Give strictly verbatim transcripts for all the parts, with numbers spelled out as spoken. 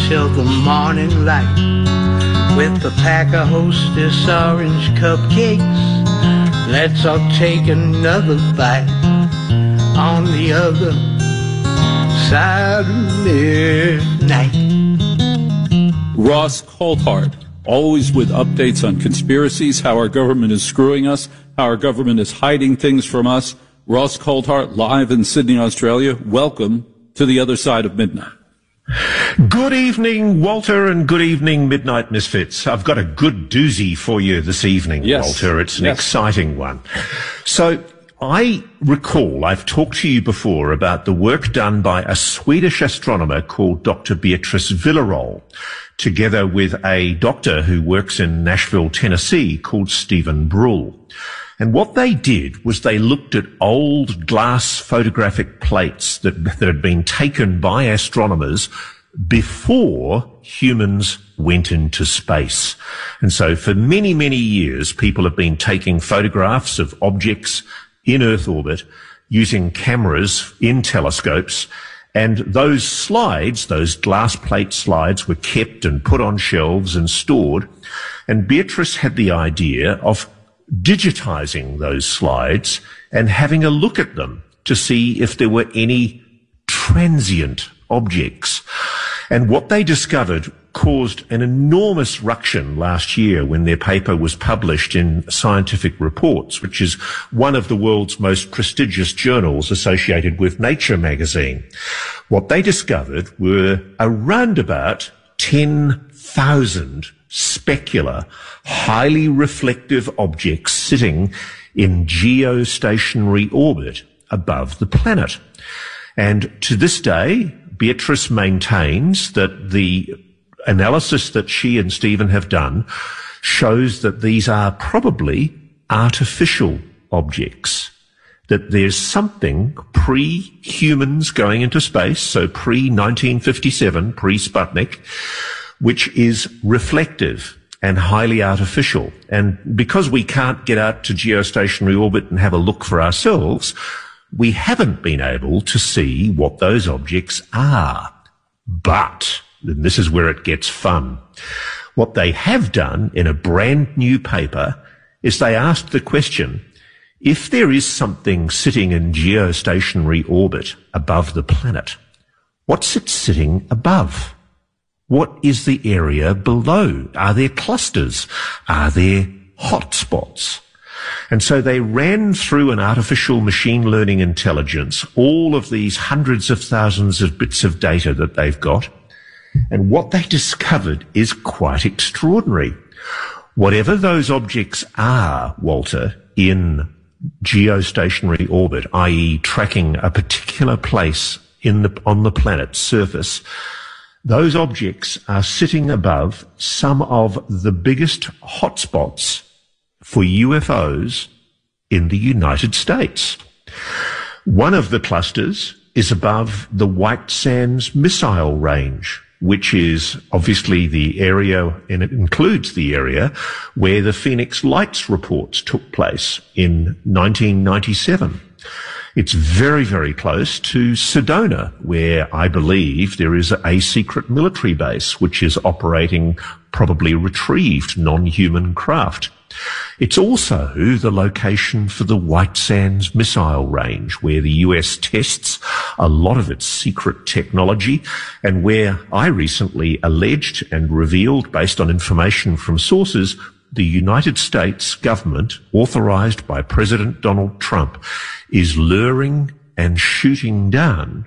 till the morning light with a pack of Hostess orange cupcakes. Let's all take another bite on the other side of midnight. Ross Coulthart, always with updates on conspiracies, how our government is screwing us, how our government is hiding things from us. Ross Coulthart, live in Sydney, Australia. Welcome to the other side of midnight. Good evening, Walter, and good evening, Midnight Misfits. I've got a good doozy for you this evening, yes. Walter. It's an yes. exciting one. So I recall I've talked to you before about the work done by a Swedish astronomer called Doctor Beatrice Villarol, together with a doctor who works in Nashville, Tennessee, called Stephen Brule. And what they did was they looked at old glass photographic plates that, that had been taken by astronomers before humans went into space. And so for many, many years, people have been taking photographs of objects in Earth orbit using cameras in telescopes. And those slides, those glass plate slides, were kept and put on shelves and stored. And Beatrice had the idea of digitizing those slides and having a look at them to see if there were any transient objects. And what they discovered caused an enormous ruction last year when their paper was published in Scientific Reports, which is one of the world's most prestigious journals associated with Nature magazine. What they discovered were around about ten thousand specular, highly reflective objects sitting in geostationary orbit above the planet. And to this day, Beatrice maintains that the analysis that she and Stephen have done shows that these are probably artificial objects, that there's something pre-humans going into space, so pre nineteen fifty-seven, pre-Sputnik, which is reflective and highly artificial. And because we can't get out to geostationary orbit and have a look for ourselves, we haven't been able to see what those objects are. But, and this is where it gets fun, what they have done in a brand new paper is they asked the question, if there is something sitting in geostationary orbit above the planet, what's it sitting above? What is the area below? Are there clusters? Are there hotspots? And so they ran through an artificial machine learning intelligence all of these hundreds of thousands of bits of data that they've got. And what they discovered is quite extraordinary. Whatever those objects are, Walter, in geostationary orbit, that is tracking a particular place in the, on the planet's surface, those objects are sitting above some of the biggest hotspots for U F Os in the United States. One of the clusters is above the White Sands Missile Range, which is obviously the area, and it includes the area where the Phoenix Lights reports took place in nineteen ninety-seven. It's very, very close to Sedona, where I believe there is a secret military base which is operating probably retrieved non-human craft. It's also the location for the White Sands Missile Range, where the U S tests a lot of its secret technology, and where I recently alleged and revealed, based on information from sources, the United States government, authorized by President Donald Trump, is luring and shooting down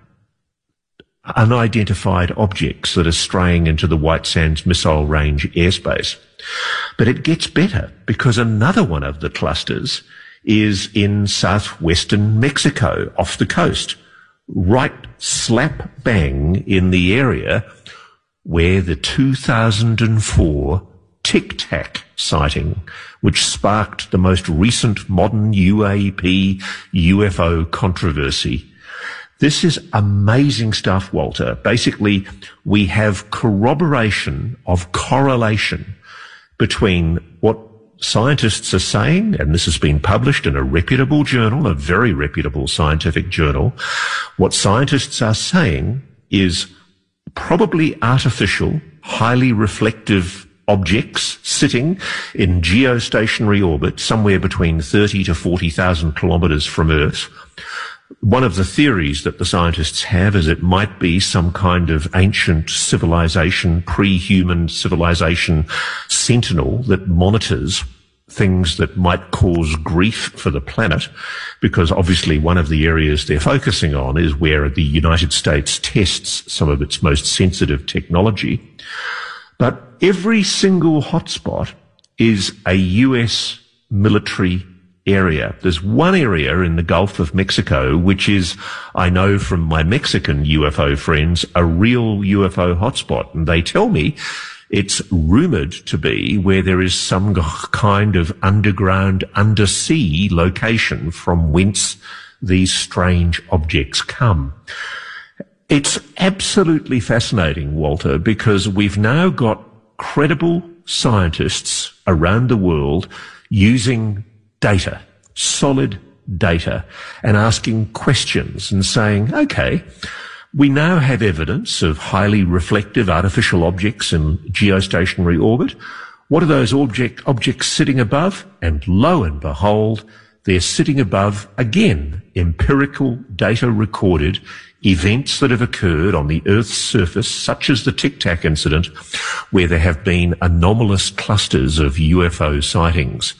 unidentified objects that are straying into the White Sands Missile Range airspace. But it gets better, because another one of the clusters is in southwestern Mexico, off the coast, right slap bang in the area where the two thousand four Tic Tac sighting, which sparked the most recent modern U A P U F O controversy. This is amazing stuff, Walter. Basically, we have corroboration of correlation between what scientists are saying, and this has been published in a reputable journal, a very reputable scientific journal. What scientists are saying is probably artificial, highly reflective objects sitting in geostationary orbit somewhere between thirty to forty thousand kilometres from Earth. One of the theories that the scientists have is it might be some kind of ancient civilization, pre-human civilization sentinel that monitors things that might cause grief for the planet, because obviously one of the areas they're focusing on is where the United States tests some of its most sensitive technology. But every single hotspot is a U S military area. There's one area in the Gulf of Mexico, which is, I know from my Mexican U F O friends, a real U F O hotspot. And they tell me it's rumored to be where there is some kind of underground, undersea location from whence these strange objects come. It's absolutely fascinating, Walter, because we've now got credible scientists around the world using data, solid data, and asking questions and saying, okay, we now have evidence of highly reflective artificial objects in geostationary orbit. What are those object, objects sitting above? And lo and behold, they're sitting above, again, empirical data recorded events that have occurred on the Earth's surface, such as the Tic Tac incident, where there have been anomalous clusters of U F O sightings.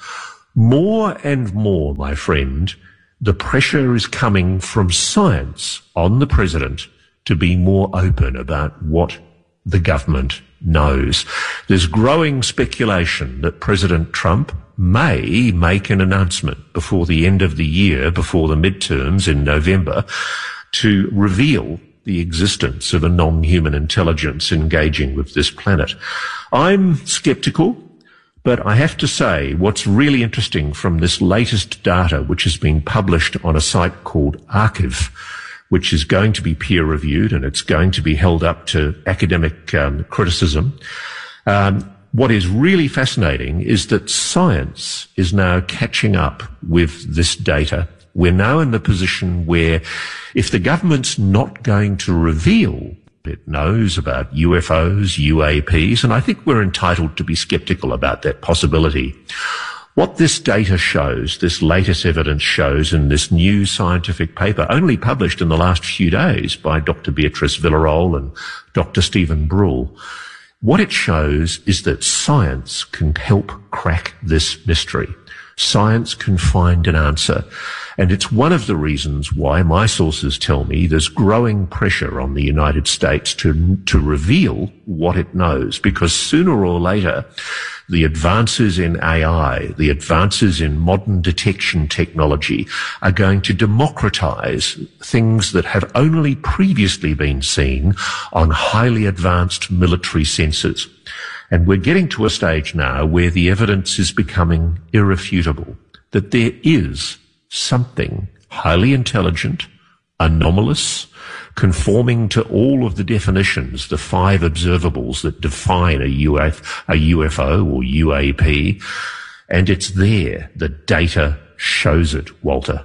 More and more, my friend, the pressure is coming from science on the president to be more open about what the government knows. There's growing speculation that President Trump may make an announcement before the end of the year, before the midterms in November, to reveal the existence of a non-human intelligence engaging with this planet. I'm skeptical, but I have to say what's really interesting from this latest data, which has been published on a site called Archive, which is going to be peer-reviewed and it's going to be held up to academic um, criticism. Um, what is really fascinating is that science is now catching up with this data. We're now in the position where if the government's not going to reveal it knows about U F Os, U A Ps, and I think we're entitled to be skeptical about that possibility. What this data shows, this latest evidence shows in this new scientific paper, only published in the last few days by Doctor Beatrice Villarroel and Doctor Stephen Brule, what it shows is that science can help crack this mystery. Science can find an answer. And it's one of the reasons why my sources tell me there's growing pressure on the United States to, to reveal what it knows, because sooner or later, the advances in A I, the advances in modern detection technology are going to democratize things that have only previously been seen on highly advanced military sensors. And we're getting to a stage now where the evidence is becoming irrefutable that there is something highly intelligent, anomalous, conforming to all of the definitions, the five observables that define a U F, a U F O or U A P, and it's there. The data shows it, Walter.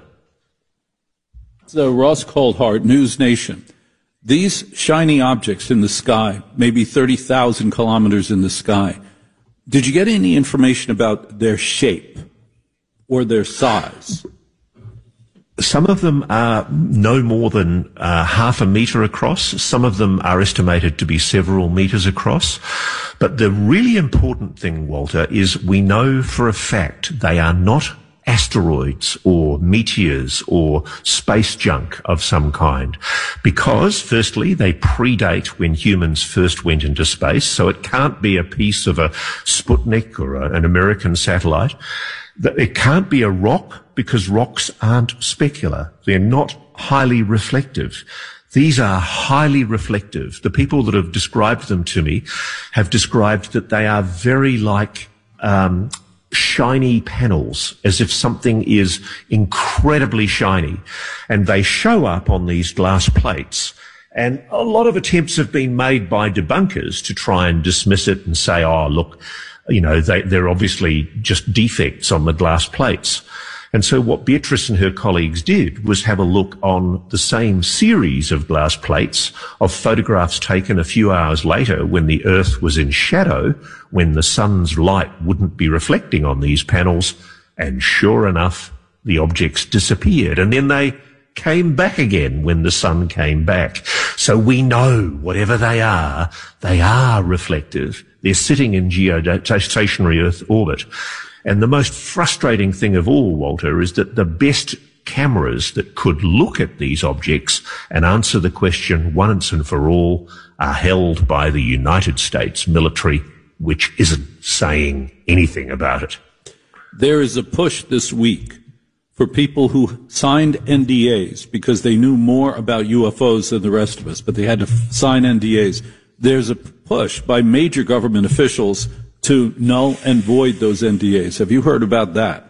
So, Ross Coulthart, News Nation. These shiny objects in the sky, maybe thirty thousand kilometers in the sky, did you get any information about their shape or their size? Some of them are no more than uh, half a metre across. Some of them are estimated to be several metres across. But the really important thing, Walter, is we know for a fact they are not asteroids or meteors or space junk of some kind. Because, firstly, they predate when humans first went into space, so it can't be a piece of a Sputnik or a, an American satellite. It can't be a rock, because rocks aren't specular. They're not highly reflective. These are highly reflective. The people that have described them to me have described that they are very like um, shiny panels, as if something is incredibly shiny. And they show up on these glass plates. And a lot of attempts have been made by debunkers to try and dismiss it and say, oh, look, you know, they, they're obviously just defects on the glass plates. And so what Beatrice and her colleagues did was have a look on the same series of glass plates of photographs taken a few hours later when the Earth was in shadow, when the sun's light wouldn't be reflecting on these panels, and sure enough, the objects disappeared. And then they came back again when the sun came back. So we know, whatever they are, they are reflective. They're sitting in geostationary Earth orbit. And the most frustrating thing of all, Walter, is that the best cameras that could look at these objects and answer the question once and for all are held by the United States military, which isn't saying anything about it. There is a push this week for people who signed N D As because they knew more about U F Os than the rest of us, but they had to f- sign N D As. There's a push by major government officials to null and void those N D As. Have you heard about that?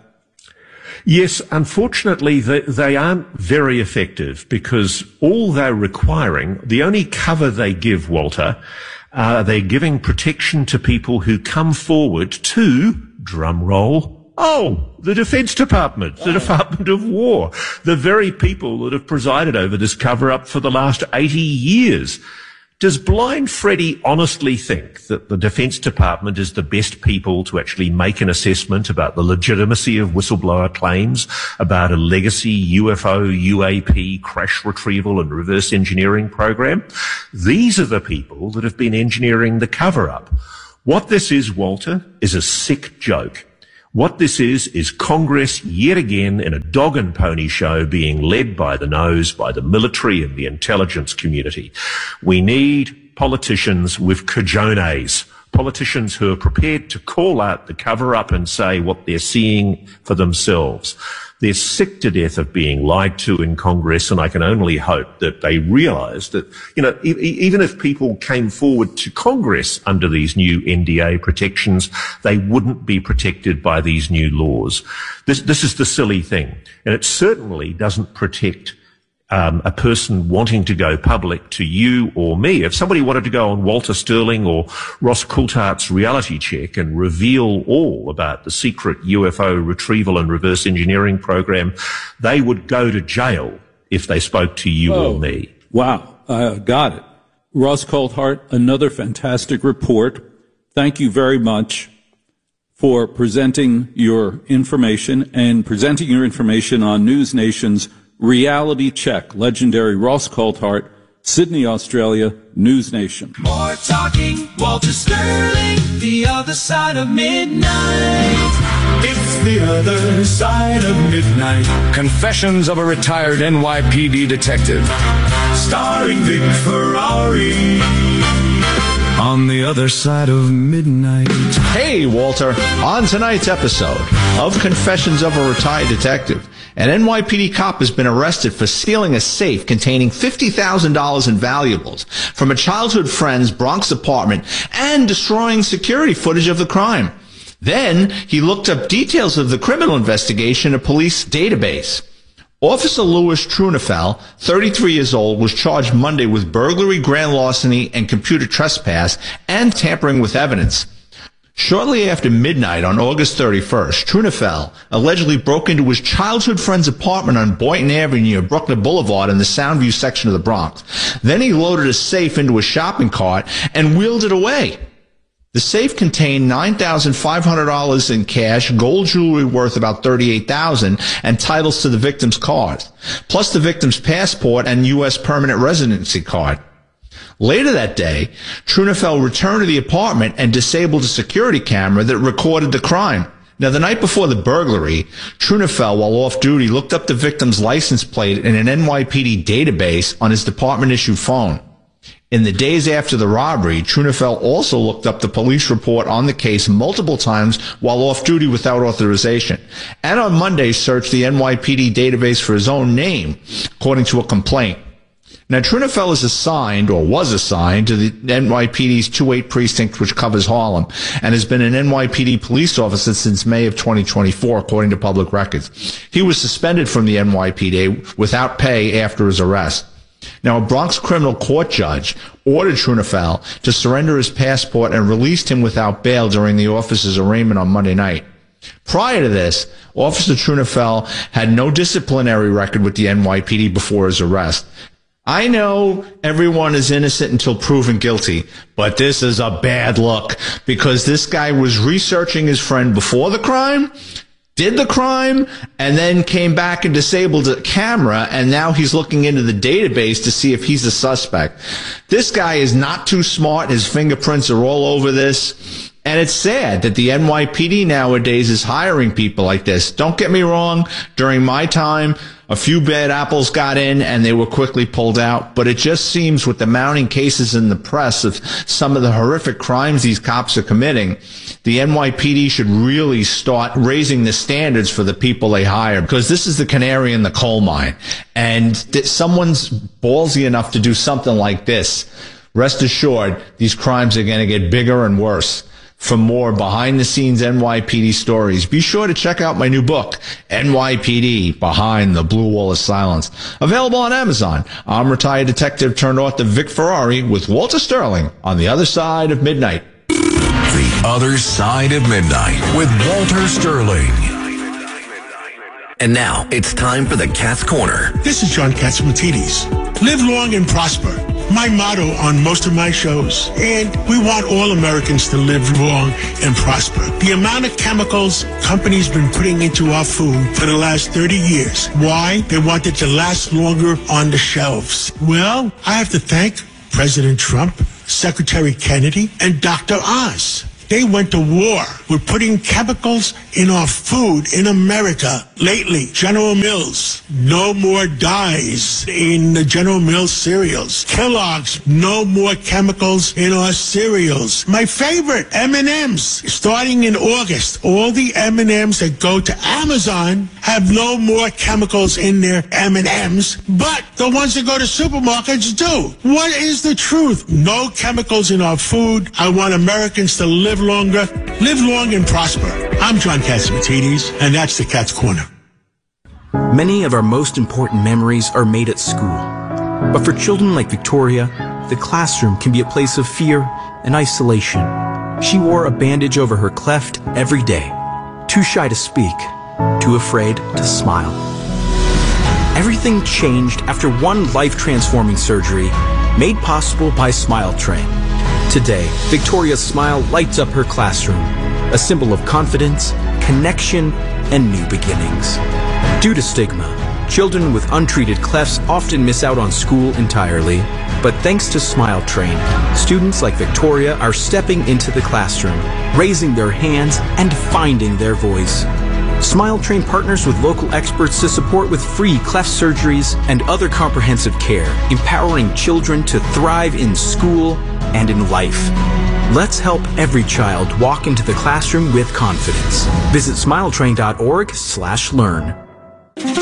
Yes, unfortunately, they, they aren't very effective because all they're requiring, the only cover they give, Walter, uh, they're giving protection to people who come forward to, drum roll, oh, the Defense Department, the oh. Department of War, the very people that have presided over this cover-up for the last eighty years. Does Blind Freddy honestly think that the Defense Department is the best people to actually make an assessment about the legitimacy of whistleblower claims, about a legacy U F O, U A P, crash retrieval and reverse engineering program? These are the people that have been engineering the cover-up. What this is, Walter, is a sick joke. What this is, is Congress yet again in a dog and pony show being led by the nose by the military and the intelligence community. We need politicians with cojones, politicians who are prepared to call out the cover-up and say what they're seeing for themselves. They're sick to death of being lied to in Congress, and I can only hope that they realise that, you know, e- even if people came forward to Congress under these new N D A protections, they wouldn't be protected by these new laws. This, this is the silly thing, and it certainly doesn't protect Um, a person wanting to go public to you or me. If somebody wanted to go on Walter Sterling or Ross Coulthart's reality check and reveal all about the secret U F O retrieval and reverse engineering program, they would go to jail if they spoke to you oh, or me. Wow. Uh, got it. Ross Coulthart, another fantastic report. Thank you very much for presenting your information and presenting your information on News Nation's Reality Check. Legendary Ross Coulthart, Sydney, Australia, News Nation. More talking, Walter Sterling, the other side of midnight. It's the other side of midnight. Confessions of a retired N Y P D detective. Starring Vic Ferrari. On the other side of midnight. Hey, Walter. On tonight's episode of Confessions of a Retired Detective, an N Y P D cop has been arrested for stealing a safe containing fifty thousand dollars in valuables from a childhood friend's Bronx apartment and destroying security footage of the crime. Then he looked up details of the criminal investigation in a police database. Officer Louis Trunafel, thirty-three years old, was charged Monday with burglary, grand larceny, and computer trespass and tampering with evidence. Shortly after midnight on August thirty-first, Trunafel allegedly broke into his childhood friend's apartment on Boynton Avenue near Bruckner Boulevard in the Soundview section of the Bronx. Then he loaded a safe into a shopping cart and wheeled it away. The safe contained nine thousand five hundred dollars in cash, gold jewelry worth about thirty-eight thousand dollars, and titles to the victim's cars, plus the victim's passport and U S permanent residency card. Later that day, Trunafel returned to the apartment and disabled a security camera that recorded the crime. Now, the night before the burglary, Trunafel, while off duty, looked up the victim's license plate in an N Y P D database on his department-issued phone. In the days after the robbery, Trunafel also looked up the police report on the case multiple times while off duty without authorization, and on Monday searched the N Y P D database for his own name, according to a complaint. Now, Trunafel is assigned, or was assigned, to the N Y P D's two eight precinct, which covers Harlem, and has been an N Y P D police officer since May of twenty twenty-four, according to public records. He was suspended from the N Y P D without pay after his arrest. Now, a Bronx criminal court judge ordered Trunafel to surrender his passport and released him without bail during the officer's arraignment on Monday night. Prior to this, Officer Trunafel had no disciplinary record with the N Y P D before his arrest. I know everyone is innocent until proven guilty, but this is a bad look because this guy was researching his friend before the crime, did the crime, and then came back and disabled the camera, and now he's looking into the database to see if he's a suspect. This guy is not too smart. His fingerprints are all over this. And it's sad that the N Y P D nowadays is hiring people like this. Don't get me wrong. During my time, a few bad apples got in and they were quickly pulled out. But it just seems with the mounting cases in the press of some of the horrific crimes these cops are committing, the N Y P D should really start raising the standards for the people they hire, because this is the canary in the coal mine. And that someone's ballsy enough to do something like this, rest assured, these crimes are going to get bigger and worse. For more behind-the-scenes N Y P D stories, be sure to check out my new book, N Y P D, Behind the Blue Wall of Silence. Available on Amazon. I'm retired detective turned author Vic Ferrari with Walter Sterling on The Other Side of Midnight. The Other Side of Midnight with Walter Sterling. And now, it's time for the Cat's Corner. This is John Catsimatidis. Live long and prosper. My motto on most of my shows. And we want all Americans to live long and prosper. The amount of chemicals companies been putting into our food for the last thirty years. Why? They want it to last longer on the shelves. Well, I have to thank President Trump, Secretary Kennedy, and Doctor Oz. They went to war with putting chemicals in our food in America. Lately, General Mills, no more dyes in the General Mills cereals. Kellogg's, no more chemicals in our cereals. My favorite, M and M's. Starting in August, all the M and M's that go to Amazon have no more chemicals in their M and M's, but the ones that go to supermarkets do. What is the truth? No chemicals in our food. I want Americans to live longer, live long and prosper. I'm John Catsimatidis, and that's the Cat's Corner. Many of our most important memories are made at school. But for children like Victoria, the classroom can be a place of fear and isolation. She wore a bandage over her cleft every day, too shy to speak, too afraid to smile. Everything changed after one life-transforming surgery made possible by Smile Train. Today, Victoria's smile lights up her classroom, a symbol of confidence, connection, and new beginnings. Due to stigma, children with untreated clefts often miss out on school entirely, but thanks to Smile Train, students like Victoria are stepping into the classroom, raising their hands, and finding their voice. Smile Train partners with local experts to support with free cleft surgeries and other comprehensive care, empowering children to thrive in school and in life. Let's help every child walk into the classroom with confidence. Visit smiletrain dot org slash learn.